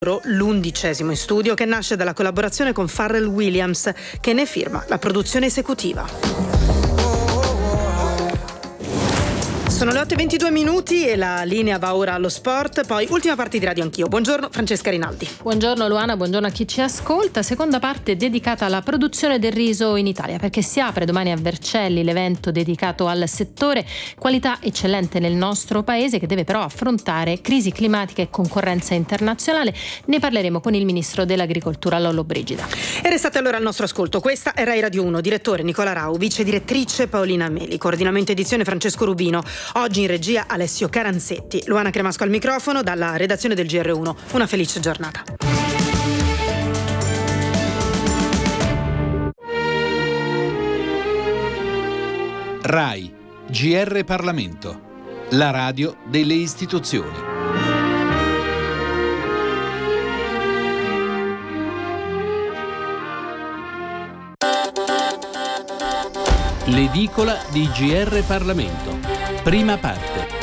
L'11° in studio, che nasce dalla collaborazione con Pharrell Williams, che ne firma la produzione esecutiva. Sono le 8:22 e la linea va ora allo sport, poi ultima parte di Radio Anch'io. Buongiorno Francesca Rinaldi. Buongiorno Luana, buongiorno a chi ci ascolta. Seconda parte dedicata alla produzione del riso in Italia, perché si apre domani a Vercelli l'evento dedicato al settore, qualità eccellente nel nostro paese che deve però affrontare crisi climatica e concorrenza internazionale. Ne parleremo con il ministro dell'Agricoltura Lollobrigida. E restate allora al nostro ascolto. Questa è Rai Radio 1, direttore Nicola Rau, vice direttrice Paolina Meli, coordinamento edizione Francesco Rubino. Oggi in regia Alessio Caranzetti, Luana Cremasco al microfono dalla redazione del GR1. Una felice giornata. Rai, GR Parlamento, la radio delle istituzioni. L'edicola di GR Parlamento. Prima parte.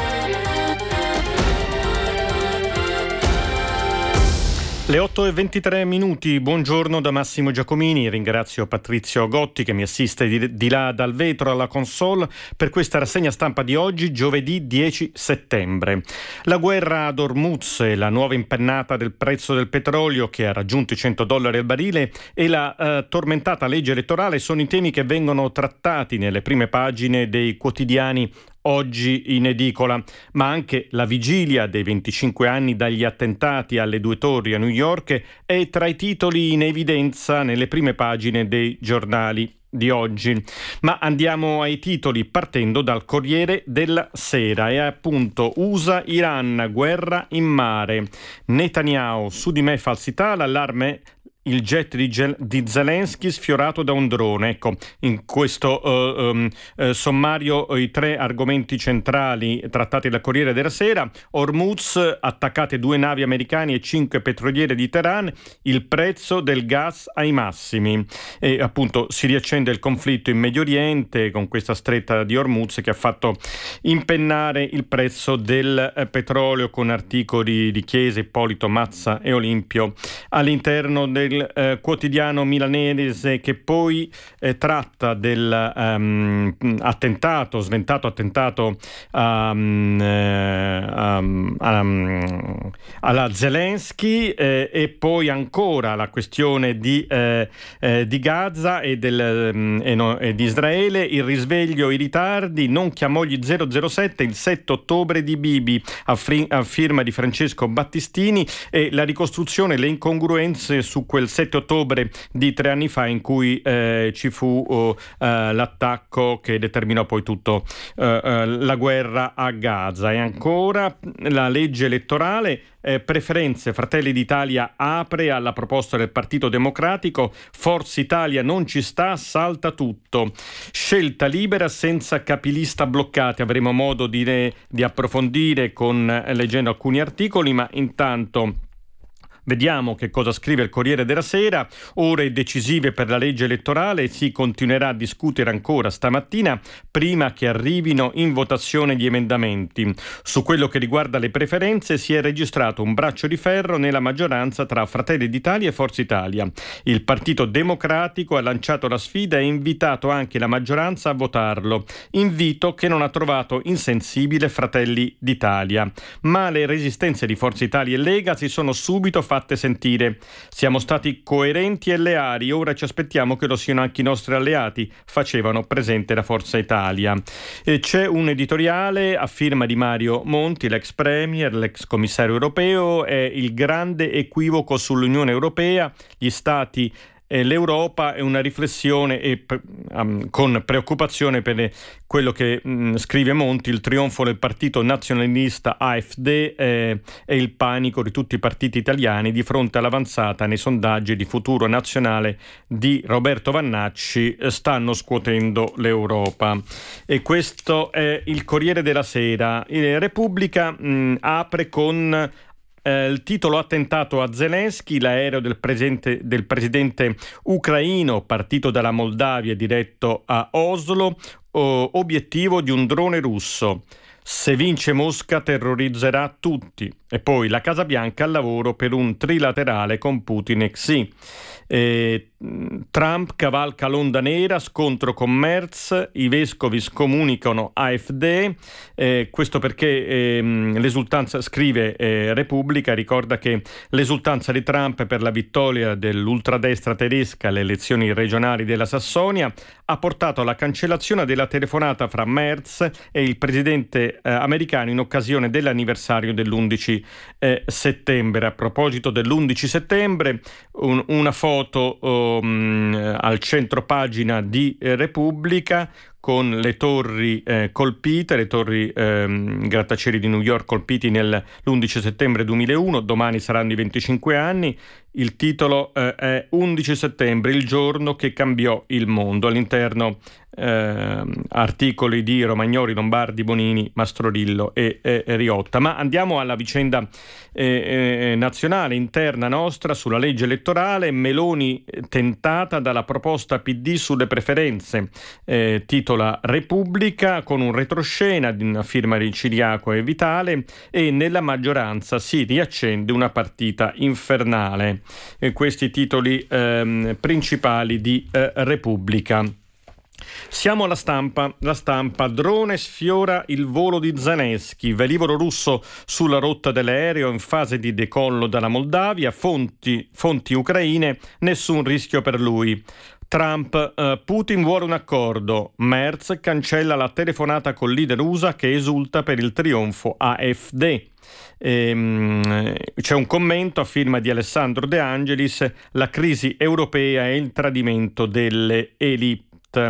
Le 8:23, buongiorno da Massimo Giacomini, ringrazio Patrizio Gotti che mi assiste di là dal vetro alla console per questa rassegna stampa di oggi, giovedì 10 settembre. La guerra ad Hormuz e la nuova impennata del prezzo del petrolio che ha raggiunto i $100 al barile e la tormentata legge elettorale sono i temi che vengono trattati nelle prime pagine dei quotidiani oggi in edicola, ma anche la vigilia dei 25 anni dagli attentati alle due torri a New York è tra i titoli in evidenza nelle prime pagine dei giornali di oggi. Ma andiamo ai titoli partendo dal Corriere della Sera. E appunto USA-Iran, guerra in mare. Netanyahu, su di me falsità, l'allarme il jet di Zelensky sfiorato da un drone. Ecco, in questo sommario i tre argomenti centrali trattati dal Corriere della Sera. Hormuz, attaccate 2 navi americane e 5 petroliere di Teheran, il prezzo del gas ai massimi. E appunto si riaccende il conflitto in Medio Oriente con questa stretta di Hormuz che ha fatto impennare il prezzo del petrolio, con articoli di Chiesa, Ippolito, Mazza e Olimpio all'interno del quotidiano milanese, che poi tratta del sventato attentato alla Zelensky, e poi ancora la questione di Gaza e di Israele, il risveglio, i ritardi, non chiamò gli 007, il 7 ottobre di Bibi a firma di Francesco Battistini, e la ricostruzione, le incongruenze su quel 7 ottobre di 3 anni fa in cui ci fu l'attacco che determinò poi tutto la guerra a Gaza. E ancora la legge elettorale, preferenze, Fratelli d'Italia apre alla proposta del Partito Democratico, Forza Italia non ci sta, salta tutto, scelta libera senza capilista bloccati. Avremo modo di approfondire leggendo alcuni articoli, ma intanto vediamo che cosa scrive il Corriere della Sera. Ore decisive per la legge elettorale, si continuerà a discutere ancora stamattina prima che arrivino in votazione gli emendamenti. Su quello che riguarda le preferenze si è registrato un braccio di ferro nella maggioranza tra Fratelli d'Italia e Forza Italia. Il Partito Democratico ha lanciato la sfida e invitato anche la maggioranza a votarlo, invito che non ha trovato insensibile Fratelli d'Italia. Ma le resistenze di Forza Italia e Lega si sono subito fatte sentire. Siamo stati coerenti e leali, ora ci aspettiamo che lo siano anche i nostri alleati, facevano presente la Forza Italia. E c'è un editoriale a firma di Mario Monti, l'ex premier, l'ex commissario europeo, è il grande equivoco sull'Unione Europea, gli stati l'Europa, è una riflessione con preoccupazione per quello che scrive Monti, il trionfo del partito nazionalista AfD e il panico di tutti i partiti italiani di fronte all'avanzata nei sondaggi di Futuro Nazionale di Roberto Vannacci stanno scuotendo l'Europa. E questo è il Corriere della Sera. Repubblica apre con il titolo attentato a Zelensky, l'aereo del presidente ucraino partito dalla Moldavia diretto a Oslo, obiettivo di un drone russo. Se vince Mosca terrorizzerà tutti. E poi la Casa Bianca al lavoro per un trilaterale con Putin e Xi. Trump cavalca l'onda nera, scontro con Merz, i vescovi scomunicano AfD, questo perché l'esultanza, scrive Repubblica, ricorda che l'esultanza di Trump per la vittoria dell'ultradestra tedesca alle elezioni regionali della Sassonia ha portato alla cancellazione della telefonata fra Merz e il presidente americano in occasione dell'anniversario dell'11 settembre. A proposito dell'11 settembre, una foto al centro pagina di Repubblica con le torri colpite, le torri grattacieli di New York colpiti l'11 settembre 2001, domani saranno i 25 anni. Il titolo è 11 settembre, il giorno che cambiò il mondo. All'interno articoli di Romagnoli, Lombardi, Bonini, Mastrorillo e Riotta. Ma andiamo alla vicenda nazionale, interna nostra, sulla legge elettorale. Meloni tentata dalla proposta PD sulle preferenze, titola Repubblica, con un retroscena di una firma di Ciriaco e Vitale, e nella maggioranza si riaccende una partita infernale. Questi titoli principali di Repubblica. Siamo alla stampa. La stampa: drone sfiora il volo di Zelensky, velivolo russo sulla rotta dell'aereo in fase di decollo dalla Moldavia, fonti ucraine, nessun rischio per lui. Trump, Putin vuole un accordo, Merz cancella la telefonata col leader USA che esulta per il trionfo AfD. C'è un commento a firma di Alessandro De Angelis: la crisi europea e il tradimento delle elite.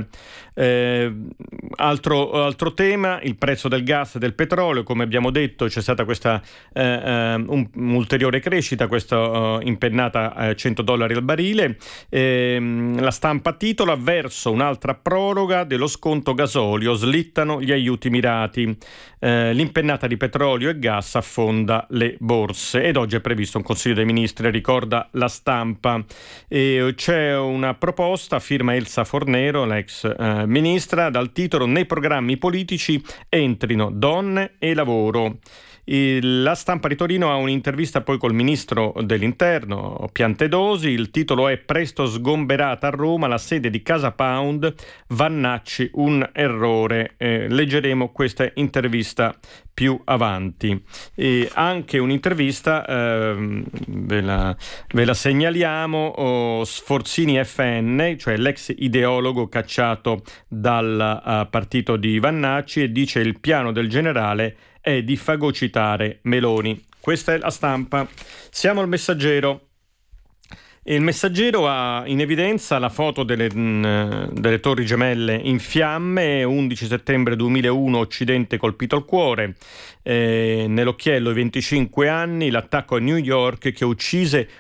Altro tema, il prezzo del gas e del petrolio. Come abbiamo detto, c'è stata questa un'ulteriore crescita, questa impennata a $100 al barile. La stampa titola: verso un'altra proroga dello sconto gasolio, slittano gli aiuti mirati. L'impennata di petrolio e gas affonda le borse ed oggi è previsto un Consiglio dei Ministri, ricorda la stampa. C'è una proposta a firma Elsa Fornero, l'ex ministra, dal titolo: nei programmi politici entrino donne e lavoro. La stampa di Torino ha un'intervista poi col ministro dell'interno Piantedosi. Il titolo è: presto sgomberata a Roma la sede di Casa Pound, Vannacci un errore. Leggeremo questa intervista più avanti. E anche un'intervista, ve la segnaliamo, Sforzini FN, cioè l'ex ideologo cacciato dal partito di Vannacci, e dice: il piano del generale è di fagocitare Meloni. Questa è la stampa. Siamo al Messaggero. Il Messaggero ha in evidenza la foto delle torri gemelle in fiamme. 11 settembre 2001, Occidente colpito al cuore. Nell'occhiello i 25 anni, l'attacco a New York che uccise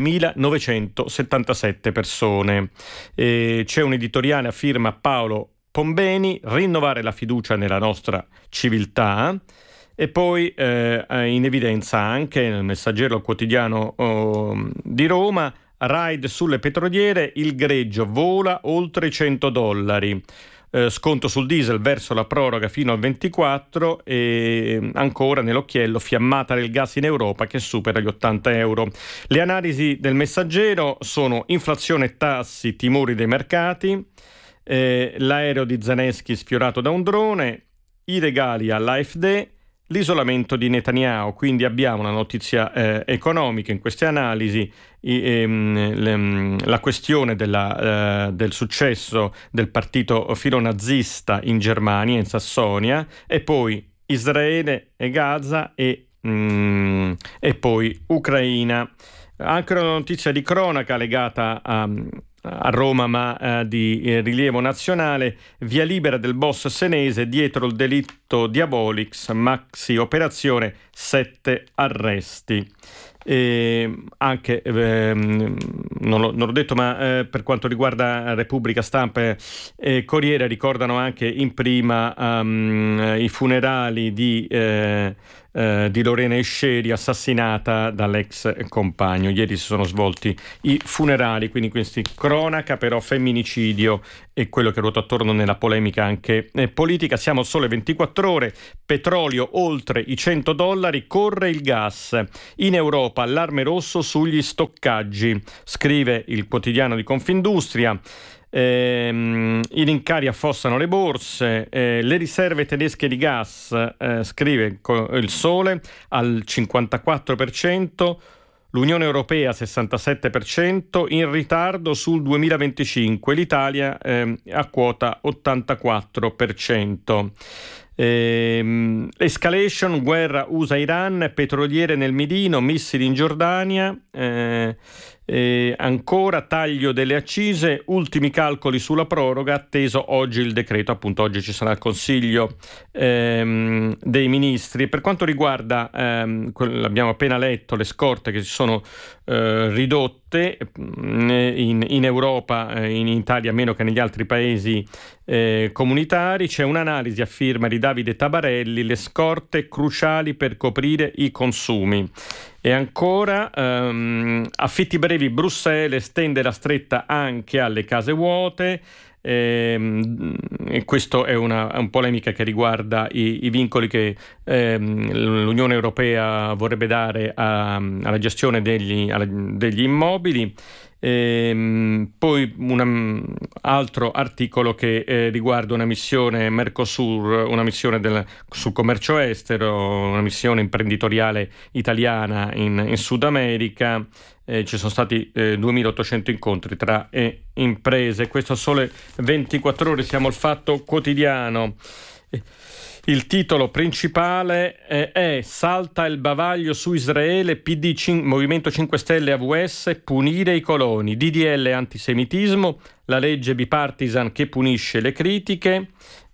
2.977 persone. C'è un editoriale a firma Paolo Pombeni: rinnovare la fiducia nella nostra civiltà. E poi in evidenza anche nel Messaggero quotidiano di Roma: raid sulle petroliere, il greggio vola oltre $100. Sconto sul diesel verso la proroga fino al 24, e ancora nell'occhiello fiammata del gas in Europa che supera gli €80. Le analisi del Messaggero sono: inflazione e tassi, timori dei mercati, l'aereo di Zelensky sfiorato da un drone, i regali all'AfD, l'isolamento di Netanyahu. Quindi abbiamo una notizia economica in queste analisi, la questione del successo del partito filonazista in Germania, in Sassonia, e poi Israele e Gaza e poi Ucraina. Anche una notizia di cronaca legata a Roma, ma di rilievo nazionale: via libera del boss senese dietro il delitto Diabolix, maxi operazione, 7 arresti. Anche non l'ho detto, ma per quanto riguarda Repubblica, Stampa e Corriere ricordano anche in prima i funerali di di Lorena Esceri, assassinata dall'ex compagno. Ieri si sono svolti i funerali, quindi questi cronaca, però femminicidio e quello che ruota attorno nella polemica anche politica. Siamo Sole 24 Ore, petrolio oltre i $100, corre il gas. In Europa allarme rosso sugli stoccaggi, scrive il quotidiano di Confindustria. I rincari affossano le borse, le riserve tedesche di gas, scrive il Sole, al 54%, l'Unione Europea 67%, in ritardo sul 2025, l'Italia a quota 84%. Escalation, guerra USA-Iran, petroliere nel Midino, missili in Giordania, ancora taglio delle accise, ultimi calcoli sulla proroga, atteso oggi il decreto, appunto oggi ci sarà il Consiglio dei Ministri. Per quanto riguarda, l'abbiamo appena letto, le scorte che si sono ridotte in Europa, in Italia meno che negli altri paesi comunitari, c'è un'analisi a firma di Davide Tabarelli, le scorte cruciali per coprire i consumi. E ancora, affitti brevi, Bruxelles estende la stretta anche alle case vuote. E questo è una polemica che riguarda i vincoli che l'Unione Europea vorrebbe dare alla gestione degli immobili. Poi un altro articolo che riguarda una missione Mercosur, una missione sul commercio estero, una missione imprenditoriale italiana in Sud America. Ci sono stati 2.800 incontri tra imprese. Questo Sole 24 Ore. Siamo al Fatto Quotidiano. Il titolo principale è salta il bavaglio su Israele, PD Movimento 5 Stelle AVS, punire i coloni, DDL antisemitismo, la legge bipartisan che punisce le critiche.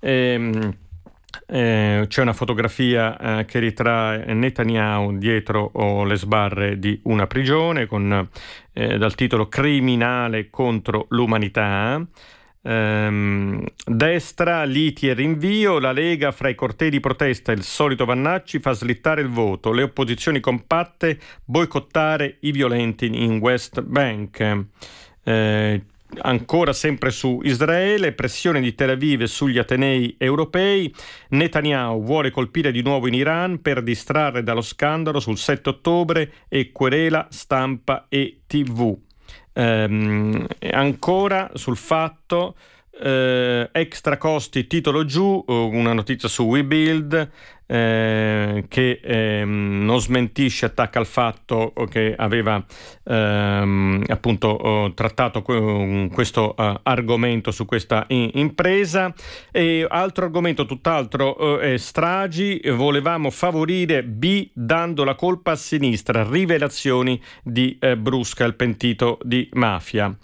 C'è una fotografia che ritrae Netanyahu dietro le sbarre di una prigione con dal titolo Criminale contro l'umanità. Destra, liti e rinvio, la Lega fra i cortei di protesta, il solito Vannacci fa slittare il voto, le opposizioni compatte, boicottare i violenti in West Bank. Ancora sempre su Israele, pressione di Tel Aviv sugli atenei europei, Netanyahu vuole colpire di nuovo in Iran per distrarre dallo scandalo sul 7 ottobre e querela stampa e TV. Ancora sul Fatto, extra costi, titolo giù, una notizia su WeBuild che non smentisce, attacca al Fatto che aveva appunto trattato questo argomento su questa impresa. E altro argomento tutt'altro, stragi, volevamo favorire B dando la colpa a sinistra, rivelazioni di Brusca, il pentito di mafia.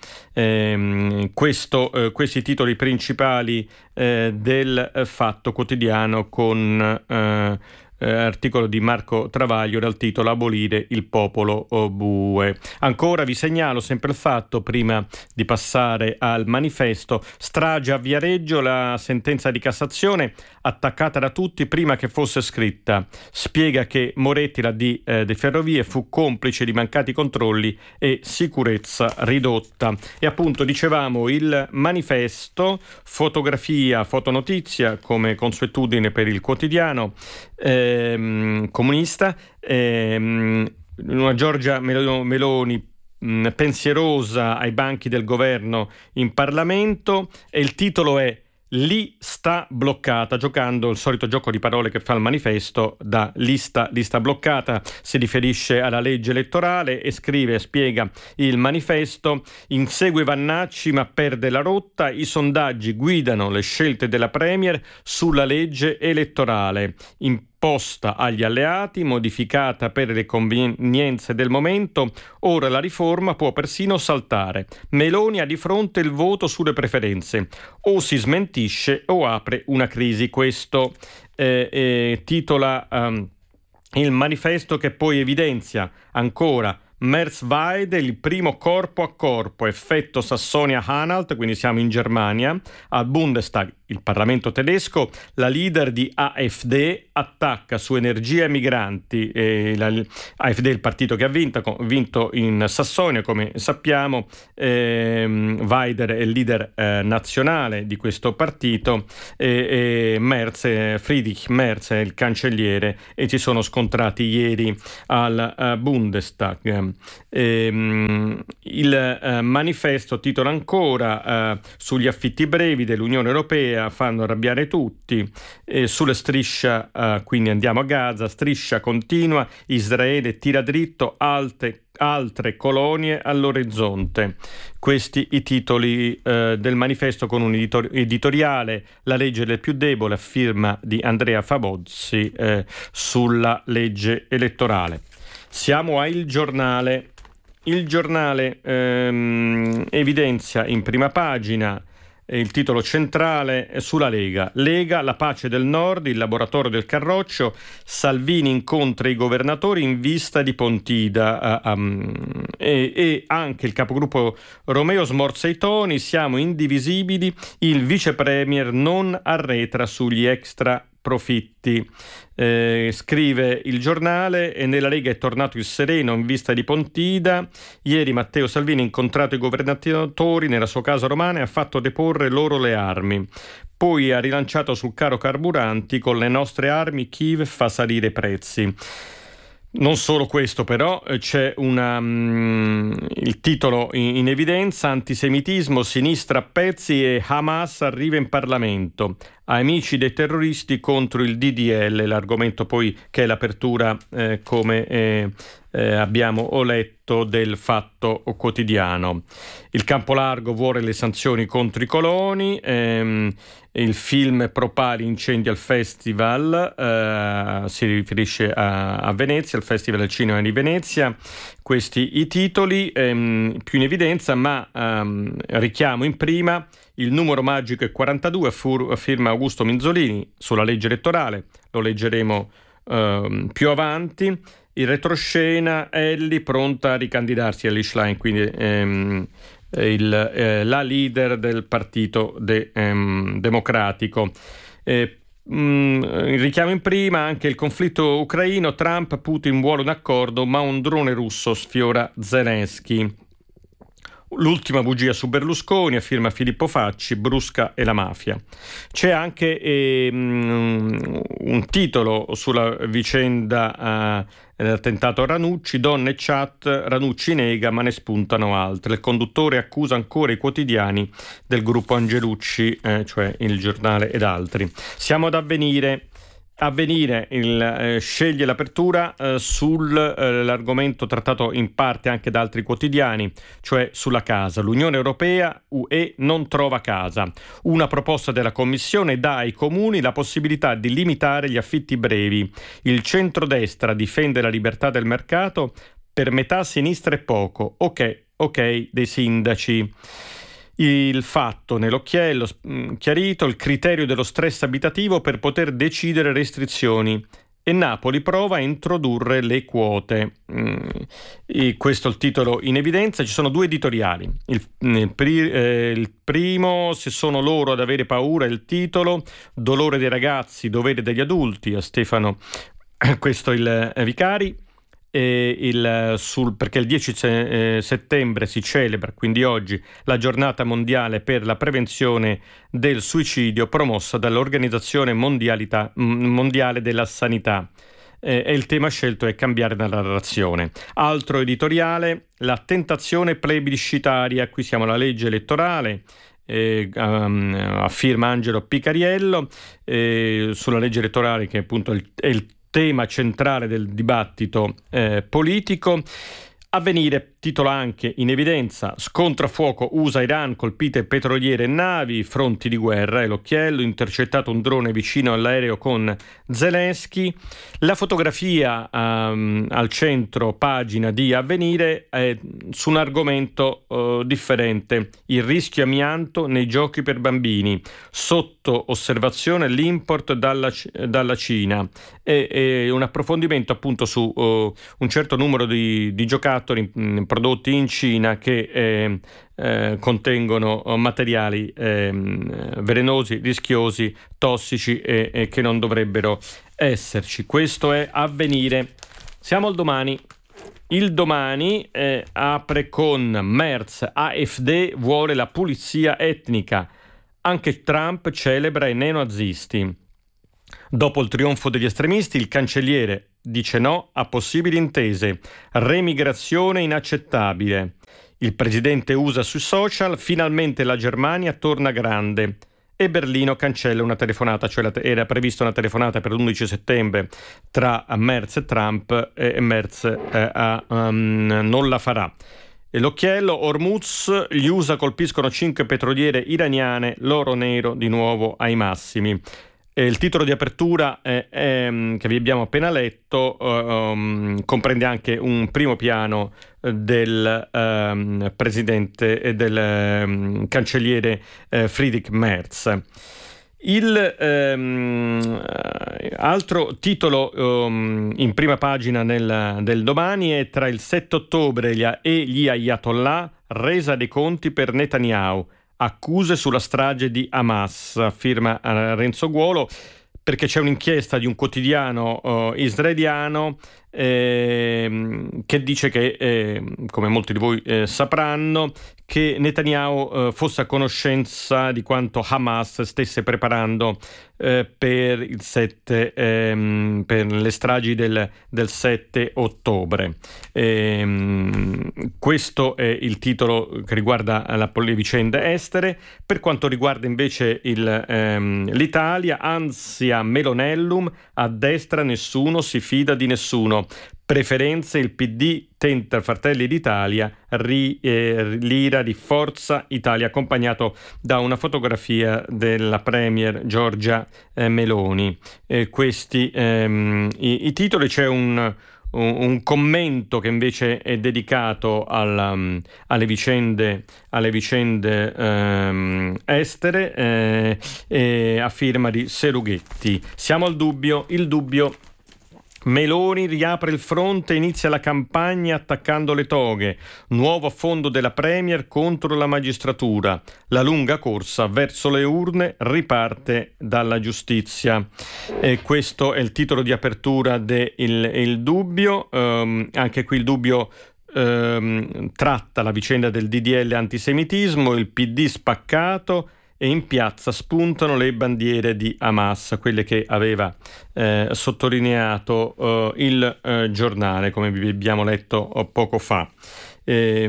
Questi titoli principali del Fatto Quotidiano, con articolo di Marco Travaglio dal titolo Abolire il popolo bue. Ancora vi segnalo sempre il Fatto, prima di passare al Manifesto, strage a Viareggio, la sentenza di Cassazione attaccata da tutti prima che fosse scritta, spiega che Moretti, la D delle Ferrovie, fu complice di mancati controlli e sicurezza ridotta. E appunto dicevamo il Manifesto, fotografia, fotonotizia come consuetudine per il quotidiano comunista, una Giorgia Meloni pensierosa ai banchi del governo in Parlamento, e il titolo è lista bloccata, giocando il solito gioco di parole che fa il Manifesto. Da lista bloccata si riferisce alla legge elettorale, e spiega il Manifesto: insegue Vannacci ma perde la rotta, i sondaggi guidano le scelte della Premier sulla legge elettorale, imposta agli alleati, modificata per le convenienze del momento, ora la riforma può persino saltare. Meloni ha di fronte il voto sulle preferenze, o si smentisce o apre una crisi. Questo titola il Manifesto, che poi evidenzia ancora Merz-Weide, il primo corpo a corpo, effetto Sassonia-Anhalt, quindi siamo in Germania, al Bundestag, il Parlamento tedesco, la leader di AfD attacca su energia e migranti. AfD è il partito che ha vinto in Sassonia, come sappiamo. Weider è il leader nazionale di questo partito e Friedrich Merz è il cancelliere, e si sono scontrati ieri al Bundestag. Il manifesto titola ancora sugli affitti brevi dell'Unione Europea fanno arrabbiare tutti, sulle striscia, quindi andiamo a Gaza, striscia continua, Israele tira dritto, altre colonie all'orizzonte. Questi i titoli del manifesto, con un editoriale, la legge del più debole, a firma di Andrea Favozzi, sulla legge elettorale. Siamo a Il Giornale. Il Giornale evidenzia in prima pagina il titolo centrale sulla Lega. Lega, la pace del Nord, il laboratorio del Carroccio, Salvini incontra i governatori in vista di Pontida, e anche il capogruppo Romeo smorza i toni, siamo indivisibili, il vice premier non arretra sugli extra profitti. Scrive il Giornale, e nella Lega è tornato il sereno in vista di Pontida. Ieri Matteo Salvini ha incontrato i governatori nella sua casa romana e ha fatto deporre loro le armi. Poi ha rilanciato sul caro carburanti: con le nostre armi Kiev fa salire i prezzi. Non solo questo, però, c'è il titolo in evidenza: antisemitismo, sinistra a pezzi e Hamas arriva in Parlamento. Amici dei terroristi contro il DDL, l'argomento poi che è l'apertura, come abbiamo letto, del Fatto Quotidiano. Il campo largo vuole le sanzioni contro i coloni. Il film Propali incendia il festival, si riferisce a Venezia, il Festival del Cinema di Venezia. Questi i titoli più in evidenza, ma richiamo in prima il numero magico è 42, firma Augusto Minzolini, sulla legge elettorale. Lo leggeremo più avanti. Il retroscena, Elli pronta a ricandidarsi all'Ischlein, quindi la leader del partito democratico. Richiamo in prima anche il conflitto ucraino, Trump, Putin vuole un accordo, ma un drone russo sfiora Zelensky. L'ultima bugia su Berlusconi, a firma Filippo Facci, Brusca e la mafia. C'è anche un titolo sulla vicenda dell'attentato a Ranucci, donne e chat, Ranucci nega ma ne spuntano altre. Il conduttore accusa ancora i quotidiani del gruppo Angelucci, cioè Il Giornale ed altri. Siamo ad Avvenire. Avvenire sceglie l'apertura sull'argomento trattato in parte anche da altri quotidiani, cioè sulla casa. L'Unione Europea, UE, non trova casa. Una proposta della Commissione dà ai comuni la possibilità di limitare gli affitti brevi. Il centrodestra difende la libertà del mercato, per metà sinistra è poco. Ok dei sindaci. Il Fatto nell'occhiello, chiarito il criterio dello stress abitativo per poter decidere restrizioni, e Napoli prova a introdurre le quote. Questo è il titolo in evidenza. Ci sono due editoriali. Il primo, se sono loro ad avere paura, è il titolo, dolore dei ragazzi, dovere degli adulti, a Stefano, questo il Vicari. Perché il 10 settembre si celebra, quindi oggi, la giornata mondiale per la prevenzione del suicidio, promossa dall'Organizzazione Mondiale della Sanità, e il tema scelto è cambiare la narrazione. Altro editoriale, la tentazione plebiscitaria. Qui siamo alla legge elettorale, a firma Angelo Picariello, sulla legge elettorale, che appunto è il tema centrale del dibattito politico. Avvenire, titola anche in evidenza: scontro a fuoco USA-Iran, colpite petroliere e navi, fronti di guerra. È l'occhiello, intercettato un drone vicino all'aereo con Zelensky. La fotografia al centro pagina di Avvenire è su un argomento differente: il rischio amianto nei giochi per bambini, sotto osservazione l'import dalla Cina, e un approfondimento appunto su un certo numero di giocattoli prodotti in Cina che contengono materiali velenosi, rischiosi, tossici e che non dovrebbero esserci. Questo è Avvenire. Siamo al Domani. Il Domani apre con Merz: AfD vuole la pulizia etnica. Anche Trump celebra i neonazisti. Dopo il trionfo degli estremisti, il cancelliere dice no a possibili intese. Remigrazione inaccettabile. Il presidente USA sui social: finalmente la Germania torna grande. E Berlino cancella una telefonata, cioè era prevista una telefonata per l'11 settembre tra Merz e Trump, e Merz non la farà. E l'occhiello: Hormuz, gli USA colpiscono 5 petroliere iraniane, l'oro nero di nuovo ai massimi. E il titolo di apertura che vi abbiamo appena letto comprende anche un primo piano del presidente e del cancelliere Friedrich Merz. Il altro titolo in prima pagina del Domani è: tra il 7 ottobre e gli Ayatollah, resa dei conti per Netanyahu. Accuse sulla strage di Hamas, firma Renzo Guolo, perché c'è un'inchiesta di un quotidiano israeliano che dice che, come molti di voi sapranno, che Netanyahu fosse a conoscenza di quanto Hamas stesse preparando per le stragi del 7 ottobre. Questo è il titolo che riguarda le vicende estere. Per quanto riguarda invece l'Italia: ansia Melonellum, a destra nessuno si fida di nessuno. Preferenze, il PD tenta Fratelli d'Italia, l'ira di Forza Italia, accompagnato da una fotografia della premier Giorgia Meloni. Questi i titoli. C'è un commento che invece è dedicato alle vicende estere, a firma di Serughetti. Siamo al dubbio. Il dubbio: Meloni riapre il fronte, inizia la campagna attaccando le toghe. Nuovo affondo della Premier contro la magistratura. La lunga corsa verso le urne riparte dalla giustizia. E questo è il titolo di apertura del Dubbio. Anche qui il Dubbio tratta la vicenda del DDL antisemitismo, il PD spaccato, e in piazza spuntano le bandiere di Hamas, quelle che aveva sottolineato il giornale, come vi abbiamo letto poco fa. C'è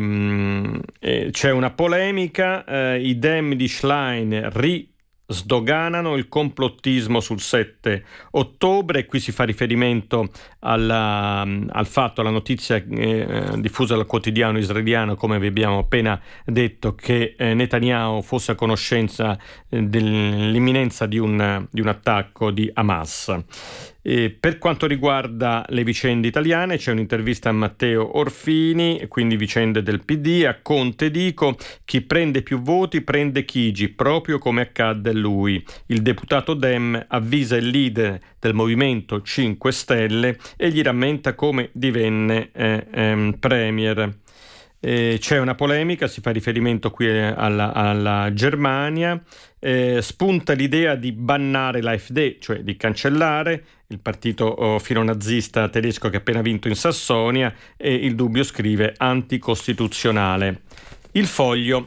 una polemica, i Dem di Schlein sdoganano il complottismo sul 7 ottobre. Qui si fa riferimento al fatto, alla notizia diffusa dal quotidiano israeliano, come vi abbiamo appena detto, che Netanyahu fosse a conoscenza dell'imminenza di un attacco di Hamas. Per quanto riguarda le vicende italiane, c'è un'intervista a Matteo Orfini, quindi vicende del PD. A Conte dico: chi prende più voti prende Chigi, proprio come accadde a lui. Il deputato Dem avvisa il leader del Movimento 5 Stelle e gli rammenta come divenne premier. C'è una polemica, si fa riferimento qui alla Germania. Spunta l'idea di bannare l'AfD, cioè di cancellare il partito filonazista tedesco che ha appena vinto in Sassonia, e il Dubbio scrive anticostituzionale. Il Foglio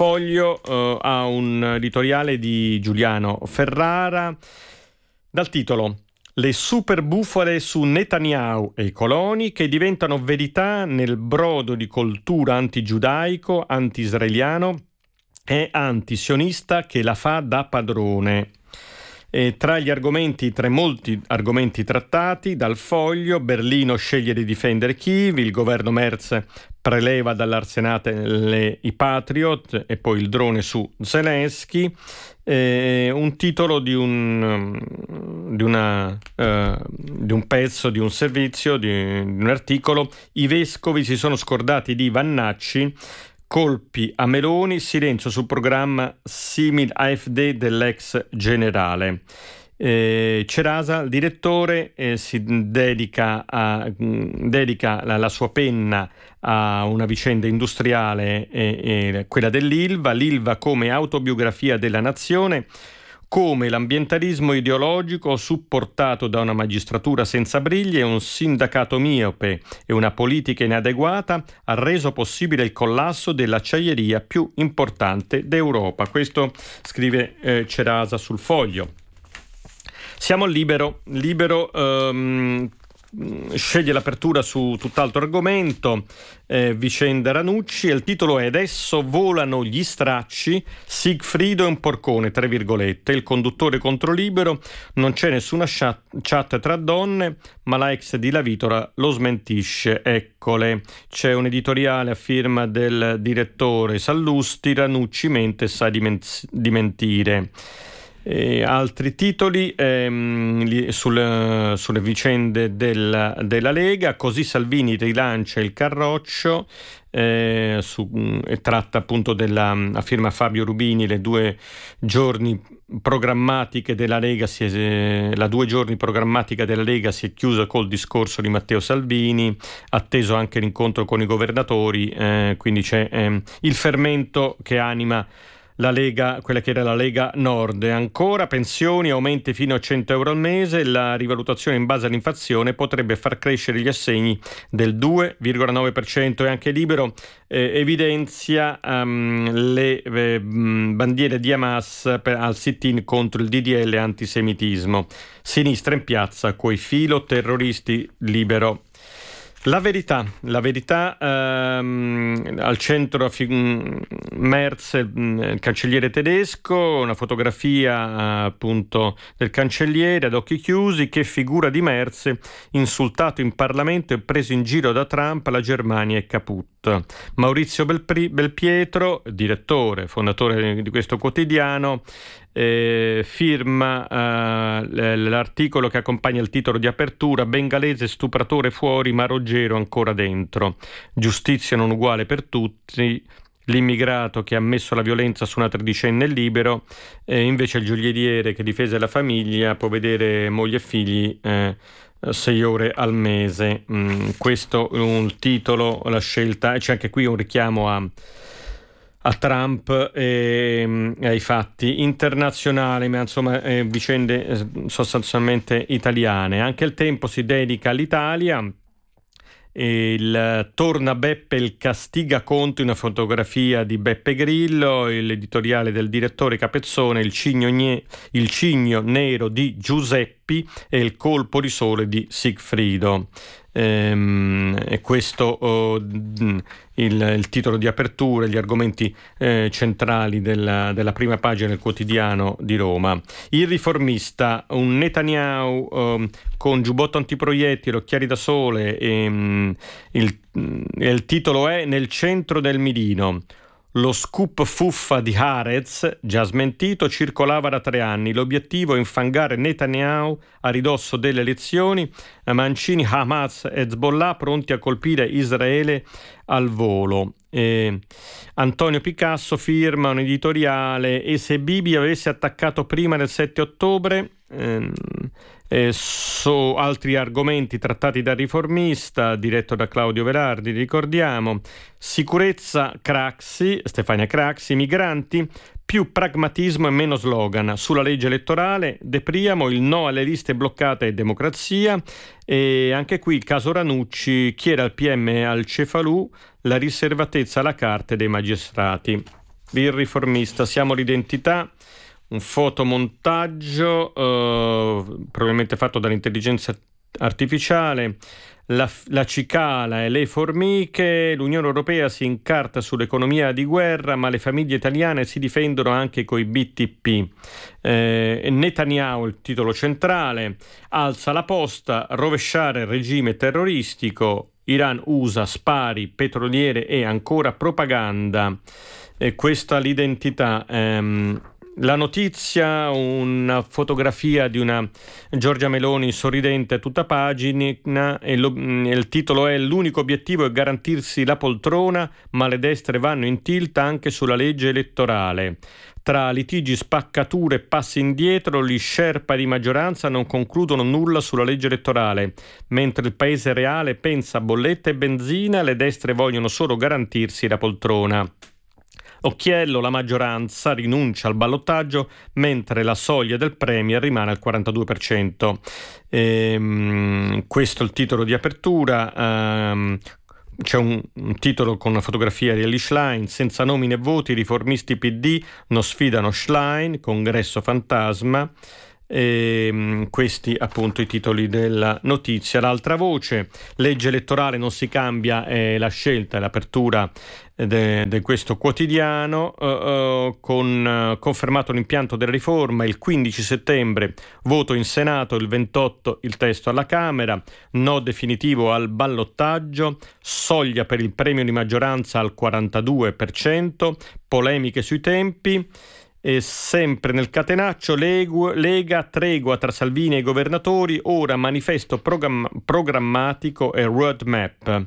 ha un editoriale di Giuliano Ferrara dal titolo: le super bufale su Netanyahu e i coloni che diventano verità nel brodo di coltura antigiudaico, anti-israeliano e anti-sionista che la fa da padrone. Tra gli argomenti, tra molti argomenti trattati dal Foglio, Berlino sceglie di difendere Kiev, il governo Merz preleva dall'arsenale i Patriot e poi il drone su Zelensky. Un titolo di un pezzo, di un servizio, di un articolo: i vescovi si sono scordati di Vannacci, colpi a Meloni, silenzio sul programma simil AfD dell'ex generale. Cerasa, il direttore, si dedica la sua penna a una vicenda industriale, quella l'Ilva come autobiografia della nazione, come l'ambientalismo ideologico supportato da una magistratura senza briglie, un sindacato miope e una politica inadeguata ha reso possibile il collasso dell'acciaieria più importante d'Europa. Questo scrive Cerasa sul Foglio. Siamo Libero sceglie l'apertura su tutt'altro argomento, vicenda Ranucci, e il titolo è: adesso volano gli stracci, Sigfrido è un porcone, tra virgolette, il conduttore contro Libero, non c'è nessuna chat tra donne, ma la ex di Lavitola lo smentisce, eccole. C'è un editoriale a firma del direttore Sallusti, Ranucci mente e sa di mentire. Altri titoli sulle vicende della Lega: così Salvini rilancia il Carroccio, e tratta appunto a firma Fabio Rubini le 2 giorni programmatiche della Lega. La 2 giorni programmatica della Lega si è chiusa col discorso di Matteo Salvini, atteso anche l'incontro con i governatori, quindi c'è il fermento che anima la Lega, quella che era la Lega Nord. Ancora pensioni, aumenti fino a 100 euro al mese, la rivalutazione in base all'inflazione potrebbe far crescere gli assegni del 2,9%, e anche Libero evidenzia le bandiere di Hamas al sit-in contro il DDL antisemitismo. Sinistra in piazza coi filo terroristi. Libero. La verità al centro Merz, il cancelliere tedesco, una fotografia appunto del cancelliere ad occhi chiusi, che figura di Merz, insultato in Parlamento e preso in giro da Trump, la Germania è caput. Maurizio Belpietro, direttore, fondatore di questo quotidiano, firma l'articolo che accompagna il titolo di apertura: bengalese stupratore fuori ma Roggero ancora dentro, giustizia non uguale per tutti, l'immigrato che ha ammesso la violenza su una tredicenne Libero, invece il gioielliere che difese la famiglia può vedere moglie e figli 6 ore al mese. Questo è un titolo, la scelta, e c'è anche qui un richiamo a Trump e ai fatti internazionali, ma insomma vicende sostanzialmente italiane. Anche il Tempo si dedica all'Italia. Il torna Beppe, il castiga Conte, una fotografia di Beppe Grillo, l'editoriale del direttore Capezzone, il cigno nero di Giuseppi e il colpo di sole di Sigfrido. E questo il titolo di apertura, gli argomenti centrali della prima pagina del quotidiano di Roma. Il Riformista, un Netanyahu con giubbotto antiproiettili, occhiali da sole, il titolo è: nel centro del mirino. Lo scoop fuffa di Haaretz, già smentito, circolava da 3 anni. L'obiettivo è infangare Netanyahu a ridosso delle elezioni. Mancini, Hamas e Hezbollah pronti a colpire Israele al volo. Antonio Picasso firma un editoriale: e se Bibi avesse attaccato prima del 7 ottobre? Altri argomenti trattati dal Riformista, diretto da Claudio Verardi, ricordiamo. Sicurezza Stefania Craxi, migranti, più pragmatismo e meno slogan. Sulla legge elettorale De Priamo, il no alle liste bloccate e democrazia. E anche qui il caso Ranucci, chiede al PM e al Cefalù la riservatezza alla carta dei magistrati. Il Riformista, siamo l'identità, un fotomontaggio probabilmente fatto dall'intelligenza artificiale, la cicala e le formiche, l'Unione Europea si incarta sull'economia di guerra, ma le famiglie italiane si difendono anche coi BTP. Netanyahu, il titolo centrale, alza la posta, rovesciare il regime terroristico, Iran usa spari, petroliere e ancora propaganda. Questa l'identità. La notizia, una fotografia di una Giorgia Meloni sorridente a tutta pagina e il titolo è: l'unico obiettivo è garantirsi la poltrona, ma le destre vanno in tilt anche sulla legge elettorale. Tra litigi, spaccature e passi indietro, gli sherpa di maggioranza non concludono nulla sulla legge elettorale. Mentre il paese reale pensa a bollette e benzina, le destre vogliono solo garantirsi la poltrona. Occhiello, la maggioranza rinuncia al ballottaggio mentre la soglia del Premier rimane al 42%. Questo è il titolo di apertura. C'è un titolo con una fotografia di Elly Schlein: senza nomi né voti, i riformisti PD non sfidano Schlein, congresso fantasma. Questi appunto i titoli della notizia. L'altra voce: legge elettorale non si cambia, la scelta e l'apertura di questo quotidiano, con confermato l'impianto della riforma il 15 settembre, voto in Senato, il 28 il testo alla Camera, no definitivo al ballottaggio, soglia per il premio di maggioranza al 42%, polemiche sui tempi. E sempre nel catenaccio, Lega, tregua tra Salvini e i governatori, ora manifesto programmatico e roadmap.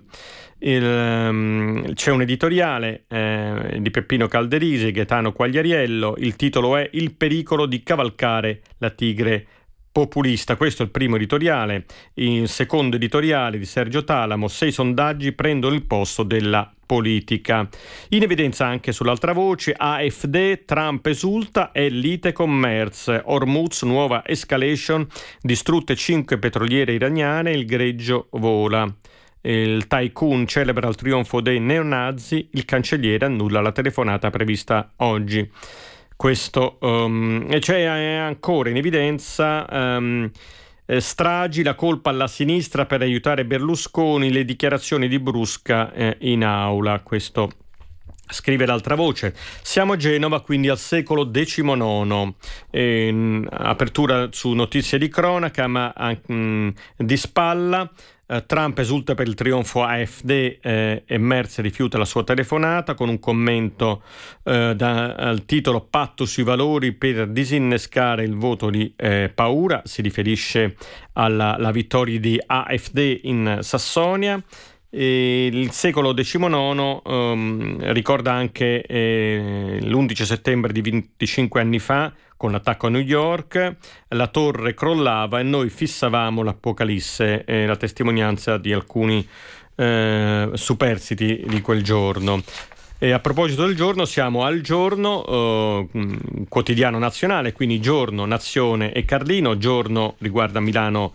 C'è un editoriale di Peppino Calderisi e Gaetano Quagliariello, il titolo è: il pericolo di cavalcare la tigre populista. Questo è il primo editoriale. Il secondo editoriale di Sergio Talamo: 6 sondaggi prendono il posto della politica. In evidenza anche sull'altra voce, AfD, Trump esulta e lite con Merz, Hormuz, nuova escalation, distrutte 5 petroliere iraniane, il greggio vola. Il tycoon celebra il trionfo dei neonazi, il cancelliere annulla la telefonata prevista oggi. Questo e c'è ancora in evidenza stragi, la colpa alla sinistra per aiutare Berlusconi, le dichiarazioni di Brusca in aula. Questo scrive l'altra voce. Siamo a Genova, quindi al secolo XIX. Apertura su notizie di cronaca, ma di spalla. Trump esulta per il trionfo AfD e Merz rifiuta la sua telefonata, con un commento al titolo: patto sui valori per disinnescare il voto di paura. Si riferisce alla vittoria di AfD in Sassonia. Il secolo XIX ricorda anche l'11 settembre di 25 anni fa, con l'attacco a New York, la torre crollava e noi fissavamo l'Apocalisse, la testimonianza di alcuni superstiti di quel giorno. E a proposito del giorno, siamo al Giorno, quotidiano nazionale, quindi Giorno, Nazione e Carlino. Giorno riguarda Milano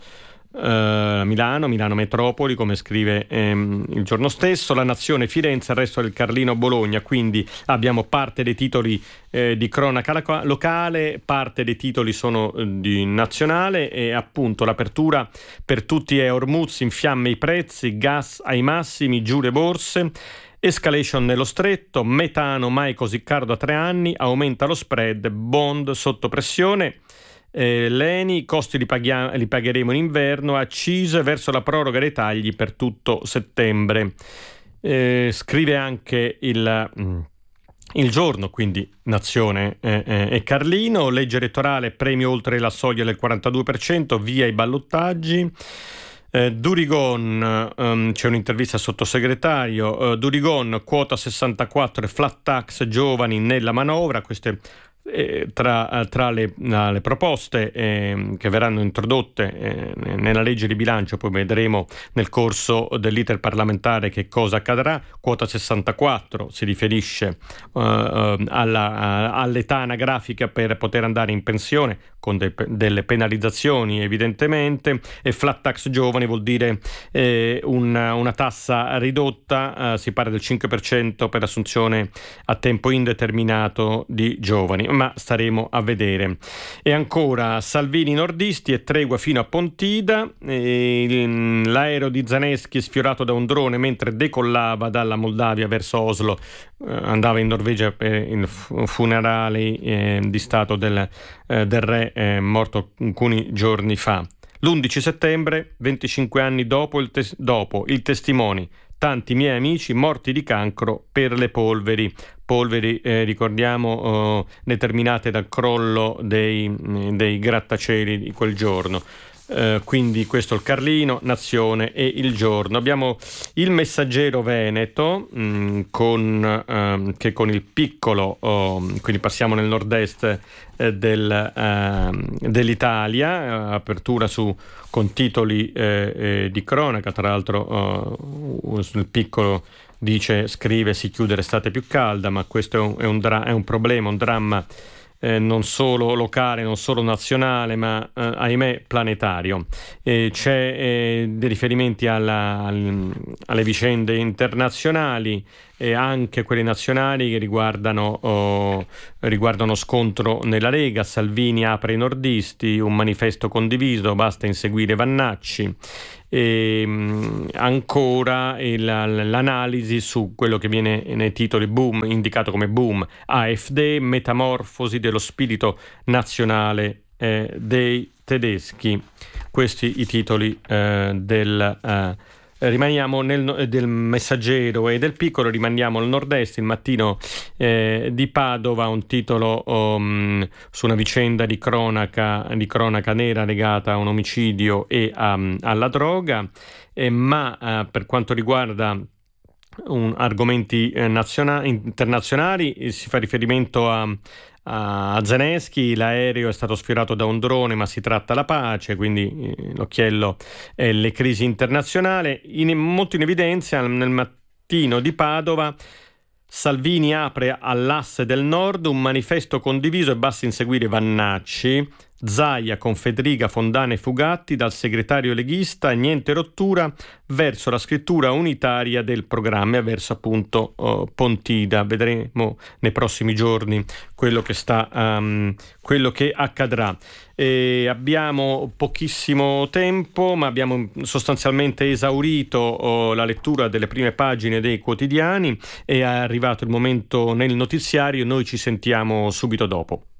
Metropoli, come scrive il giorno stesso, la Nazione Firenze, il resto del Carlino Bologna. Quindi abbiamo parte dei titoli di cronaca locale, parte dei titoli sono di nazionale, e appunto l'apertura per tutti è: Hormuz infiamma i prezzi, gas ai massimi, giù le borse. Escalation nello stretto, metano mai così caro da 3 anni, aumenta lo spread, bond sotto pressione. L'ENI, costi li pagheremo in inverno, accise verso la proroga dei tagli per tutto settembre. Scrive anche il Giorno, quindi Nazione e Carlino. Legge elettorale, premio oltre la soglia del 42%, via i ballottaggi. Durigon, c'è un'intervista al sottosegretario. Durigon, quota 64 e flat tax giovani nella manovra. Queste tra le proposte che verranno introdotte nella legge di bilancio. Poi vedremo nel corso dell'iter parlamentare che cosa accadrà. Quota 64 si riferisce all'età anagrafica per poter andare in pensione, con delle penalizzazioni evidentemente, e flat tax giovani vuol dire una tassa ridotta, si parla del 5% per assunzione a tempo indeterminato di giovani. ma staremo a vedere. E ancora Salvini nordisti e tregua fino a Pontida. L'aereo di Zelensky sfiorato da un drone mentre decollava dalla Moldavia verso Oslo, andava in Norvegia per il funerale di stato del re morto alcuni giorni fa. L'11 settembre, 25 anni dopo il testimoni, tanti miei amici morti di cancro per le polveri, ricordiamo, determinate dal crollo dei grattacieli di quel giorno. Quindi questo è il Carlino, Nazione e Il Giorno. Abbiamo il Messaggero Veneto che con il Piccolo, quindi passiamo nel nord-est dell'Italia, apertura con titoli di cronaca. Tra l'altro sul Piccolo scrive si chiude l'estate più calda, ma questo è un problema, un dramma non solo locale, non solo nazionale, ma ahimè planetario. C'è dei riferimenti alle vicende internazionali e anche quelle nazionali che riguardano scontro nella Lega. Salvini apre i nordisti, un manifesto condiviso, basta inseguire Vannacci. E ancora l'analisi su quello che viene nei titoli boom, indicato come boom, AfD, metamorfosi dello spirito nazionale dei tedeschi. Questi i titoli rimaniamo del Messaggero e del Piccolo, rimaniamo al nord-est. Il Mattino di Padova, un titolo su una vicenda di cronaca nera legata a un omicidio e alla droga, ma per quanto riguarda argomenti internazionali si fa riferimento a Zelensky. L'aereo è stato sfiorato da un drone, ma si tratta la pace, quindi l'occhiello è le crisi internazionali. Molto in evidenza nel Mattino di Padova: Salvini apre all'asse del nord, un manifesto condiviso e basta inseguire Vannacci. Zaia con Federica, Fontana e Fugatti, dal segretario leghista niente rottura verso la scrittura unitaria del programma e verso appunto Pontida. Vedremo nei prossimi giorni quello che accadrà. Abbiamo pochissimo tempo, ma abbiamo sostanzialmente esaurito la lettura delle prime pagine dei quotidiani. È arrivato il momento nel notiziario, noi ci sentiamo subito dopo.